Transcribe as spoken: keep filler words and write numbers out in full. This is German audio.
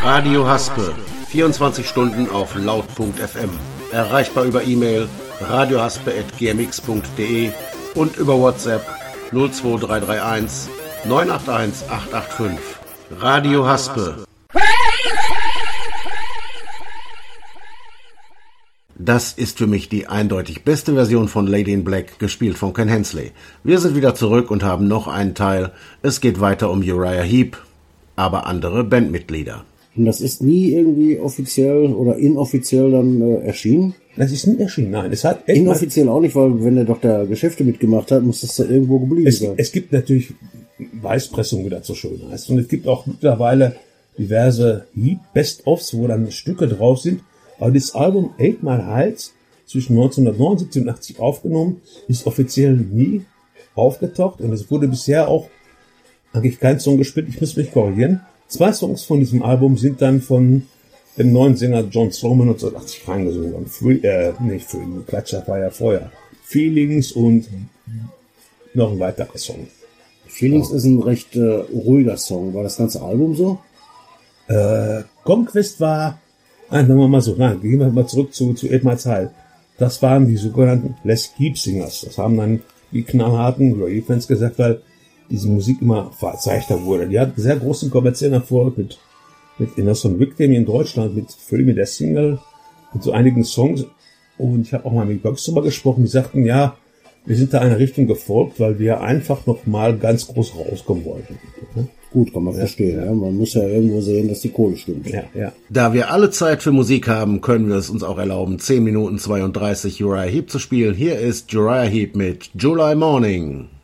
Radio Haspe, vierundzwanzig Stunden auf laut punkt f m. Erreichbar über E-Mail radiohaspe at g m x punkt d e und über WhatsApp null zwei drei drei eins neun acht eins acht acht fünf. Radio Haspe. Das ist für mich die eindeutig beste Version von Lady in Black, gespielt von Ken Hensley. Wir sind wieder zurück und haben noch einen Teil. Es geht weiter um Uriah Heep, aber andere Bandmitglieder. Und das ist nie irgendwie offiziell oder inoffiziell dann äh, erschienen? Das ist nie erschienen, nein. Es hat inoffiziell auch nicht, weil wenn er doch da Geschäfte mitgemacht hat, muss das da irgendwo geblieben es, sein. Es gibt natürlich Weißpressung, wie das so schön heißt. Und es gibt auch mittlerweile diverse Heap-Best-Offs, wo dann Stücke drauf sind. Aber das Album Eight Mile Heights, zwischen neunzehnhundertneunundsiebzig und achtzig aufgenommen, ist offiziell nie aufgetaucht. Und es wurde bisher auch eigentlich kein Song gespielt. Ich muss mich korrigieren. Zwei Songs von diesem Album sind dann von dem neuen Sänger John Sloman neunzehnhundertachtzig reingesungen worden. Free, äh, nicht Free, Klatscher war ja vorher. Feelings und noch ein weiterer Song. Feelings ja. Ist ein recht äh, ruhiger Song. War das ganze Album so? Äh, Conquest war, nein, sagen wir mal so, nein, gehen wir mal zurück zu, zu Eight Mile Heights. Das waren die sogenannten Les Keep Singers. Das haben dann die knallharten Uriah-Fans gesagt, weil diese Musik immer verzeichneter wurde. Die hat sehr großen kommerziellen Erfolg mit, mit Innocent Victim in Deutschland, mit Free mit der Single, mit so einigen Songs. Und ich habe auch mal mit Bugs drüber gesprochen, die sagten, ja, wir sind da einer Richtung gefolgt, weil wir einfach noch mal ganz groß rauskommen wollten. Gut, kann man ja verstehen. Ja. Man muss ja irgendwo sehen, dass die Kohle stimmt. Ja, ja. Da wir alle Zeit für Musik haben, können wir es uns auch erlauben, zehn Minuten zweiunddreißig Uriah Heep zu spielen. Hier ist Uriah Heep mit July Morning.